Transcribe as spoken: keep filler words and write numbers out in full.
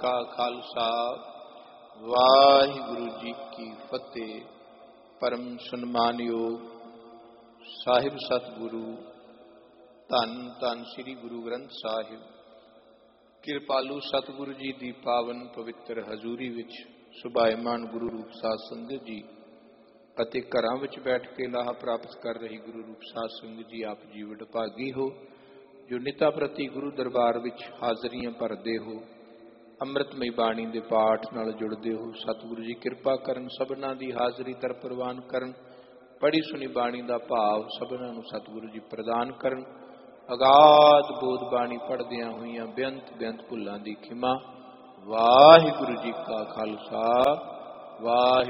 ਕਾ ਖਾਲਸਾ ਵਾਹਿਗੁਰੂ ਜੀ ਕੀ ਫਤਿਹ। ਪਰਮ ਸਨਮਾਨਯੋਗ ਸਾਹਿਬ ਸਤਿਗੁਰੂ ਧੰਨ ਧੰਨ ਸ੍ਰੀ ਗੁਰੂ ਗ੍ਰੰਥ ਸਾਹਿਬ ਕਿਰਪਾਲੂ ਸਤਿਗੁਰੂ ਜੀ ਦੀ ਪਾਵਨ ਪਵਿੱਤਰ ਹਜ਼ੂਰੀ ਵਿੱਚ ਸੁਭਾਇਮਾਨ ਗੁਰੂ ਰੂਪ ਸਾਧ ਸੰਗਤ ਜੀ ਅਤੇ ਘਰਾਂ ਵਿੱਚ ਬੈਠ ਕੇ ਲਾਹਾ ਪ੍ਰਾਪਤ ਕਰ ਰਹੀ ਗੁਰੂ ਰੂਪ ਸਾਧ ਸੰਗਤ ਜੀ, ਆਪ ਜੀ ਵਡਭਾਗੀ ਹੋ ਜੋ ਨਿਤਾ ਪ੍ਰਤੀ ਗੁਰੂ ਦਰਬਾਰ ਵਿੱਚ ਹਾਜ਼ਰੀਆਂ ਭਰਦੇ ਹੋ, ਅੰਮ੍ਰਿਤਮਈ ਬਾਣੀ ਦੇ ਪਾਠ ਨਾਲ ਜੁੜਦੇ ਹੋ। ਸਤਿਗੁਰੂ ਜੀ ਕਿਰਪਾ ਕਰਨ, ਸਭਨਾਂ ਦੀ ਹਾਜ਼ਰੀ ਦਰ ਪ੍ਰਵਾਨ ਕਰਨ, ਪੜ੍ਹੀ ਸੁਣੀ ਬਾਣੀ ਦਾ ਭਾਵ ਸਭਨਾਂ ਨੂੰ ਸਤਿਗੁਰੂ ਜੀ ਪ੍ਰਦਾਨ ਕਰਨ। ਅਗਾਧ ਬੋਧ ਬਾਣੀ ਪੜ੍ਹਦਿਆਂ ਹੋਈਆਂ ਬੇਅੰਤ ਬੇਅੰਤ ਭੁੱਲਾਂ ਦੀ ਖਿਮਾ। ਵਾਹਿਗੁਰੂ ਜੀ ਕਾ ਖਾਲਸਾ ਵਾਹਿਗੁਰੂ